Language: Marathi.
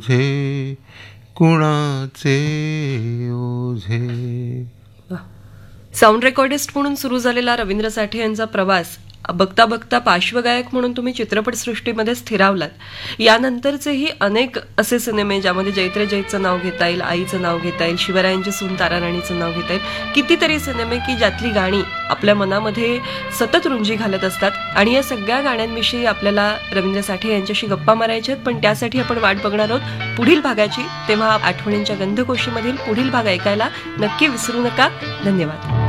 झे कुणाचे ओझे. साऊंड रेकॉर्डिस्ट म्हणून सुरू झालेला रवींद्र साठे यांचा प्रवास बघता बघता पार्श्वगायक म्हणून तुम्ही चित्रपटसृष्टीमध्ये स्थिरावलात. यानंतरचेही अनेक असे सिनेमे ज्यामध्ये जैत्रे जैतचं नाव घेता येईल, आईचं नाव घेता येईल, शिवरायांची सून ताराराणीचं नाव घेता येईल, कितीतरी सिनेमे की ज्यातली गाणी आपल्या मनामध्ये सतत रुंजी घालत असतात. आणि या सगळ्या गाण्यांविषयी आपल्याला रवींद्र साठे यांच्याशी गप्पा मारायच्या आहेत, पण त्यासाठी आपण वाट बघणार आहोत पुढील भागाची. तेव्हा आठवणींच्या गंधकोशीमधील पुढील भाग ऐकायला नक्की विसरू नका. धन्यवाद.